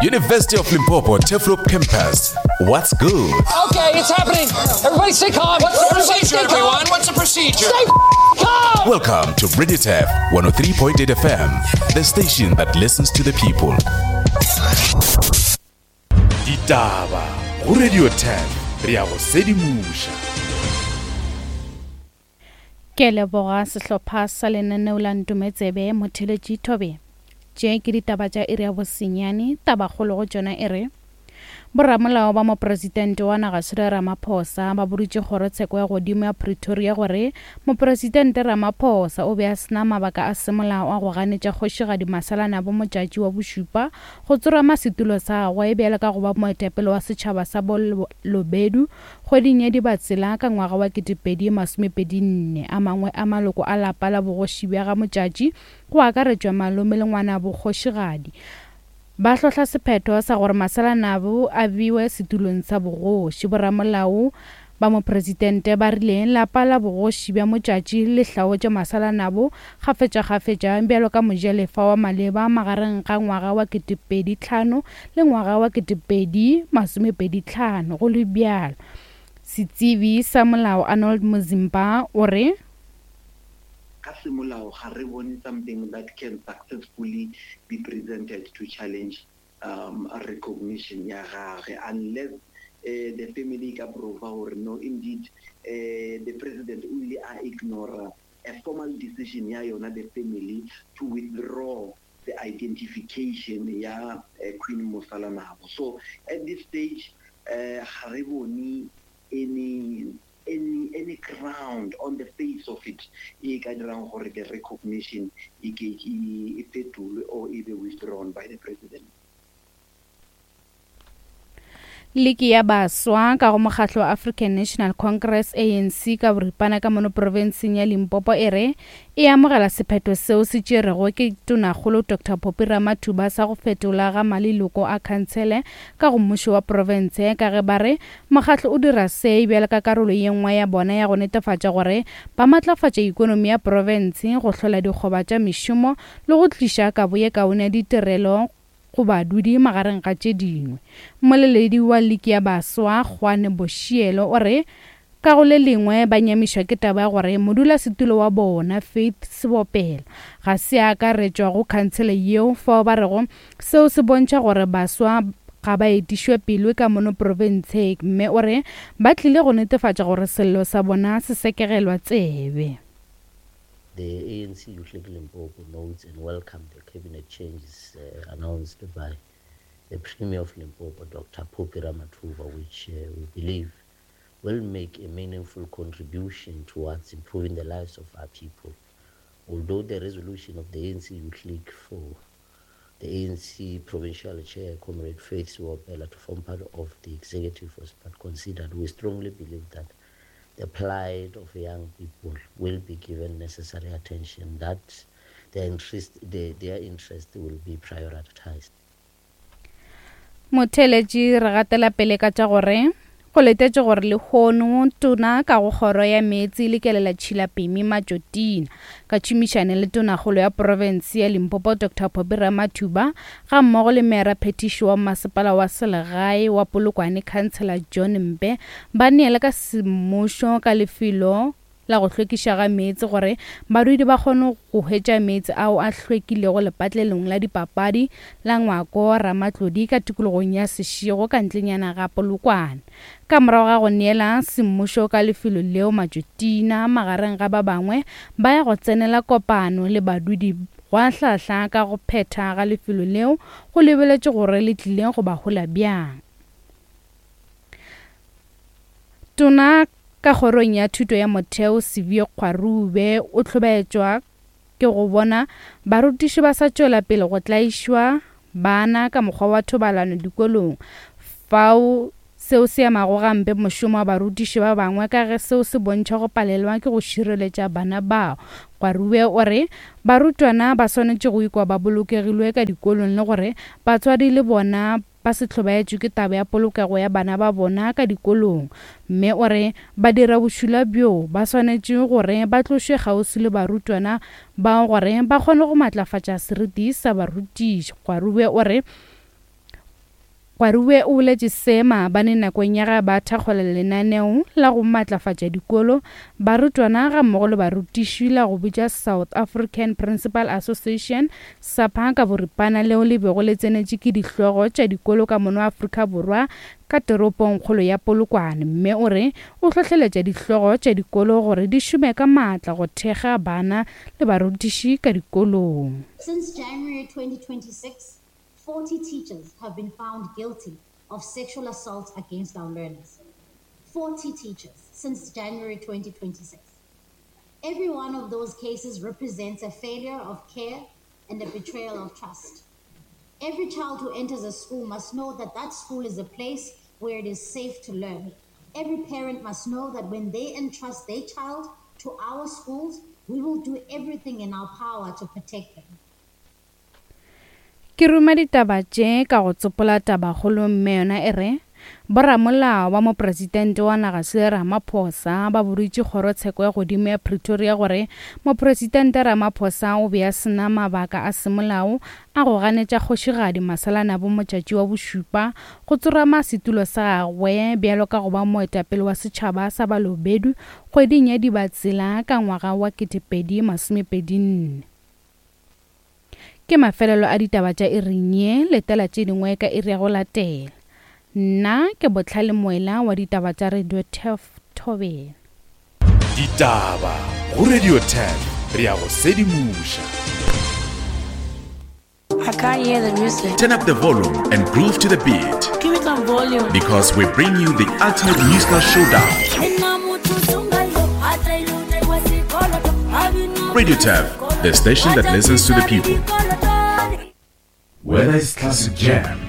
University of Limpopo, Teflop Campus. What's good? Okay, it's happening. Everybody stay calm. What's the procedure, everyone? What's the procedure? Stay calm! Welcome to Radio Tef 103.8 FM, the station that listens to the people. Ditaba go Radio Tef re ya go sedimusha. Ke leboga sehlopha sa lenaneo la Ntumetsebe Motheletši Thobe. Je ke ditaba tša ere ya bosenyane taba kgolo go tšona ere boramolao ba mopresidente wa naga Cyril Ramaphosa ba boditše kgorotsheko ya godimo ya Pretoria gore mopresidente Ramaphosa o be a sena mabaka a semolao a go ganetša kgošigadi Masalana bo motšatši wa bošupa go tsorama setulo sa gagwe e bjale ka go ba moetapele wa setšhaba sa Bolobedu kgweding ya Dibatsela ka ngwaga wa 2024 a mangwe a maloko a lapa la bogoši bja ga motšatši go akaretšwa malome le ngwana bokgošigadi ba hlohla sephetho sa gore Masalana bo a biwe setulong sa bogoši boramolao ba mopresidente ba rile lapa la bogoši bja motšatši le hlaotše Masalana bo gafetša bjalo ka mojalefa wa maleba magareng ga ngwaga wa 2005 le ngwaga wa 2025 go le bjalo setsebi sa molao Arnold Muzimba o re Kasimulao ga re bone something that can successfully be presented to challenge a recognition ya gage unless the family ka prova or no indeed the president only ignore a formal decision ya yona the family to withdraw the identification ya Queen Masalana. So at this stage ga re bone any ground on the face of it e ka dirang gore the recognition e fetolwe or e be withdrawn by the president. Liki ya baswa ka go mokgatlo wa African National Congress ANC ka boripana ka mono provinceng ya Limpopo ere e amogela sephetho seo se tšerego ke tonakgolo Dr. Phophi Ramathuba sa go fetola ga maliloko a khansele ka go mmušo wa province ka ge bare mokgatlo o dira se bjale ka karolo ye nngwe ya bona ya go netefatša gore ba matlafatša ikonomi ya province go hlola dikgoba tša mešomo le go tliša kabo ye kaone ya ditirelo go badudi magareng ga tše dingwe. Moleledi wa Liki ya baswa Juan Boshielo o re ka go le lengwe ba nyamišwa ke taba ya gore modula setulo wa bona Faith Sebopela ga se akaretšwa go khansele yeo fao ba rego seo se bontšha gore baswa ga ba etišwe pele ka mono province mme o re ba tlile go netefatša gore sello sa bona se sekegelwa tsebe. The ANC Youth League Limpopo notes and welcomed the cabinet changes announced by the Premier of Limpopo, Dr. Phophi Ramathuba, which we believe will make a meaningful contribution towards improving the lives of our people. Although the resolution of the ANC Youth League for the ANC Provincial Chair, Comrade Faith Sebopela, to form part of the executive was not considered, we strongly believe that the plight of young people will be given necessary attention, that their interest will be prioritized. Motheletši re gatela pele ka tša gore go letetše gore le kgono tona ka go kgoro ya meetse le kelela Tšhilapemi Majotina ka tšhomišane le tonakgolo ya province ya Limpopo Dr. Phophi Ramathuba ga mmogo le mera phetišo wa masepala wa selegae wa Polokwane Councillor John Mbe ba neela ka semmušo ka lefelo la go hlwekiša ga meetse gore badudi ba kgone go hwetša meetse ao a hlwekilego lepatlelong la dipapadi la ngwako Ramatlodi ka tikologong ya Seshego ka ntlenyana ga Polokwane ka morago ga go neela semmušo ka lefelo leo Majotina magareng ga ba bangwe ba ya go tsenela kopano le badudi go hlahla ka go phetha ga lefelo leo go lebeletše gore le tlileng go ba gola bjang. Tona ka kgorong ya thuto ya motheo Sivio Kgwarube o tlhobaetšwa ke go bona barutiši ba sa tšwela pele go tlaišwa bana ka mokgwa wa thobalano dikolong fao seo se amago gampe mošomo wa barutiši ba bangwe ka ge seo se bontšha go palelwa ke go šireletša bana bao. Kgwarube o re barutwana ba swanetše go ikwa ba bolokegilwe ka dikolong le gore batswadi le bona ba se tlhobaetšwe ke taba ya polokego ya bana ba bona ka dikolong mme o re ba dira bošula bjo ba swanetše gore ba tlošwe kgauswi le barutwana ba gore ba kgone go matlafatša seriti sa barutiši. Kgwarube o re Gwaruwe o boletše se maabane nakong ya ga ba thakgola lenaneo la go matlafatša dikolo barutwana ga mmogo le barutiši la go bitša South African Principal Association SAPA ka boripana leo le bego le tsenetše ke dihlogo tša dikolo ka mono Afrika Borwa ka toropong kgolo ya Polokwane, mme o re o hlohleletša dihlogo tša dikolo gore di šome ka maatla go thekga bana le barutiši ka dikolong. Since January 2026, 40 teachers have been found guilty of sexual assault against our learners. 40 teachers since January 2026. Every one of those cases represents a failure of care and a betrayal of trust. Every child who enters a school must know that that school is a place where it is safe to learn. Every parent must know that when they entrust their child to our schools, we will do everything in our power to protect them. Ke ruma ditaba tše ka go tsopola tabakgolo mme yona e re boramolao ba mopresidente wa naga Cyril Ramaphosa ba boritše kgorotsheko ya godimo ya Pretoria gore mopresidente Ramaphosa o be a sena mabaka a semolao a go ganetša kgošigadi Masalana bo motšatši wa bošupa go tsorama setulo sa gagwe bjalo ka go ba moetapele wa setšhaba sa Balobedu kgweding ya Dibatsela ka ngwaga wa 2024. Ke mafelelo a ditaba tša irinye letela tše dingwe ka iri ya go latela. Nna ke Botlhale Moela wa ditaba tša Radio 10 Thobela. Ditaba go Radio 10 re a go sedimuša. I can't hear the music. Turn up the volume and groove to the beat. Give it some volume. Because we bring you the ultimate musical showdown. Radio 10, the station that listens to the people. Whether it's classic jam,